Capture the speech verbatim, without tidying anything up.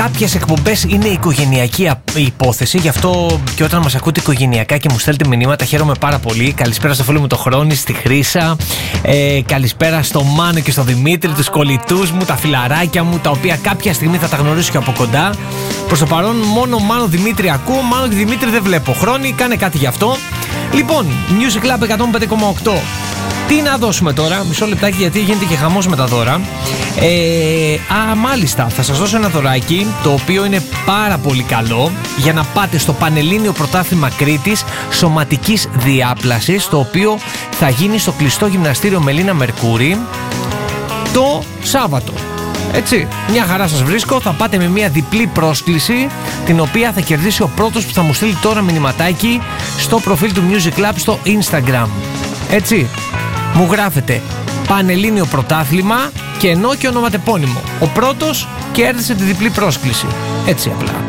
κάποιες εκπομπές είναι οικογενειακή υπόθεση, γι' αυτό και όταν μας ακούτε οικογενειακά και μου στέλνετε μηνύματα χαίρομαι πάρα πολύ. Καλησπέρα στο φίλο μου το Χρόνη, στη Χρύσα, ε, καλησπέρα στο Μάνο και στο Δημήτρη, τους κολλητούς μου, τα φιλαράκια μου, τα οποία κάποια στιγμή θα τα γνωρίσω και από κοντά. Προς το παρόν μόνο Μάνο Δημήτρη ακούω, Μάνο και Δημήτρη δεν βλέπω. Χρόνη, κάνε κάτι γι' αυτό. Λοιπόν, Music Club εκατόν πέντε κόμμα οκτώ. Τι να δώσουμε τώρα, μισό λεπτάκι γιατί γίνεται και χαμός με τα δώρα. Ε, α, μάλιστα, θα σας δώσω ένα δωράκι το οποίο είναι πάρα πολύ καλό για να πάτε στο Πανελλήνιο Πρωτάθλημα Κρήτης Σωματικής Διάπλασης, το οποίο θα γίνει στο κλειστό γυμναστήριο Μελίνα Μερκούρη το Σάββατο. Έτσι, μια χαρά σας βρίσκω, θα πάτε με μια διπλή πρόσκληση, την οποία θα κερδίσει ο πρώτος που θα μου στείλει τώρα μηνυματάκι στο προφίλ του Music Club στο Instagram. Έτσι, μου γράφετε Πανελλήνιο Πρωτάθλημα και ενώ και ονοματεπώνυμο. Ο πρώτος κέρδισε τη διπλή πρόσκληση. Έτσι απλά.